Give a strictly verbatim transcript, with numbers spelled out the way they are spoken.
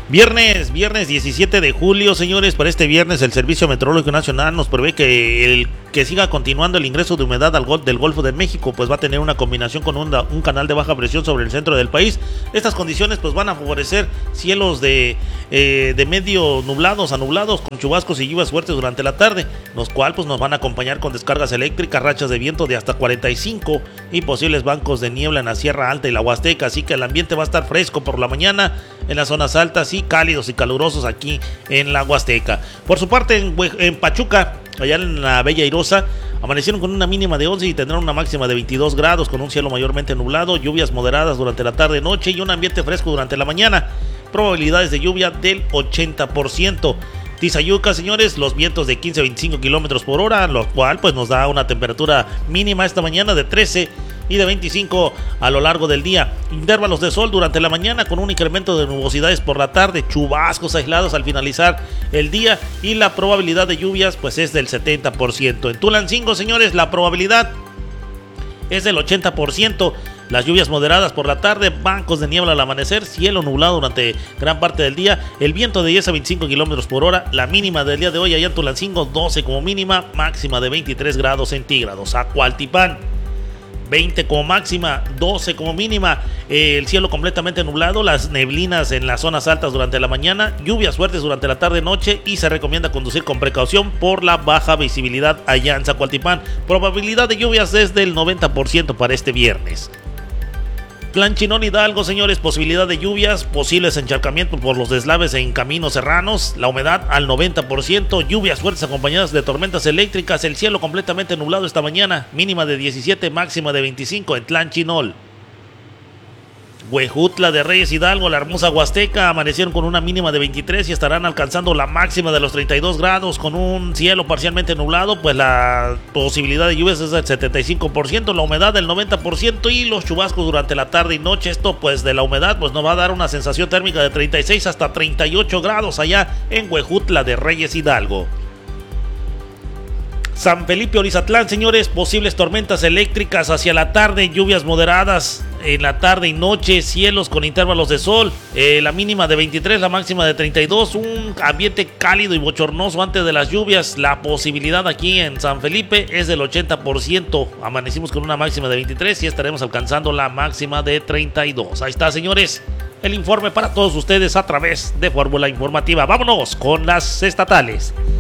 Viernes, viernes diecisiete de julio, señores. Para este viernes el Servicio Meteorológico Nacional nos prevé que el que siga continuando el ingreso de humedad al gol, del Golfo de México, pues va a tener una combinación con un, un canal de baja presión sobre el centro del país. Estas condiciones pues van a favorecer cielos de, eh, de medio nublados a nublados, con chubascos y lluvias fuertes durante la tarde, los cuales pues nos van a acompañar con descargas eléctricas, rachas de viento de hasta cuarenta y cinco y posibles bancos de niebla en la Sierra Alta y la Huasteca. Así que el ambiente va a estar fresco por la mañana en las zonas altas y cálidos y calurosos aquí en la Huasteca. Por su parte, en, en Pachuca, allá en la Bella Airosa, amanecieron con una mínima de once y tendrán una máxima de veintidós grados, con un cielo mayormente nublado, lluvias moderadas durante la tarde noche y un ambiente fresco durante la mañana. Probabilidades de lluvia del ochenta por ciento. Tizayuca, señores, los vientos de quince a veinticinco kilómetros por hora, lo cual pues nos da una temperatura mínima esta mañana de trece y de veinticinco a lo largo del día. Intervalos de sol durante la mañana con un incremento de nubosidades por la tarde, chubascos aislados al finalizar el día y la probabilidad de lluvias pues es del setenta por ciento. En Tulancingo, señores, la probabilidad es del ochenta por ciento. Las lluvias moderadas por la tarde, bancos de niebla al amanecer, cielo nublado durante gran parte del día, el viento de diez a veinticinco kilómetros por hora, la mínima del día de hoy allá en Tulancingo doce como mínima, máxima de veintitrés grados centígrados. Acualtipán, veinte como máxima, doce como mínima, eh, el cielo completamente nublado, las neblinas en las zonas altas durante la mañana, lluvias fuertes durante la tarde-noche y se recomienda conducir con precaución por la baja visibilidad allá en Zacualtipán. Probabilidad de lluvias desde el noventa por ciento para este viernes. Tlanchinol Hidalgo, señores, posibilidad de lluvias, posibles encharcamientos por los deslaves en caminos serranos, la humedad al noventa por ciento, lluvias fuertes acompañadas de tormentas eléctricas, el cielo completamente nublado esta mañana, mínima de diecisiete, máxima de veinticinco en Tlanchinol. Huejutla de Reyes Hidalgo, la hermosa Huasteca, amanecieron con una mínima de veintitrés y estarán alcanzando la máxima de los treinta y dos grados con un cielo parcialmente nublado, pues la posibilidad de lluvias es del setenta y cinco por ciento, la humedad del noventa por ciento y los chubascos durante la tarde y noche. Esto pues de la humedad pues nos va a dar una sensación térmica de treinta y seis hasta treinta y ocho grados allá en Huejutla de Reyes Hidalgo. San Felipe Orizatlán, señores, posibles tormentas eléctricas hacia la tarde, lluvias moderadas en la tarde y noche, cielos con intervalos de sol, eh, la mínima de veintitrés, la máxima de treinta y dos, un ambiente cálido y bochornoso antes de las lluvias. La posibilidad aquí en San Felipe es del ochenta por ciento, amanecimos con una máxima de veintitrés y estaremos alcanzando la máxima de treinta y dos. Ahí está, señores, el informe para todos ustedes a través de Fórmula Informativa. Vámonos con las estatales.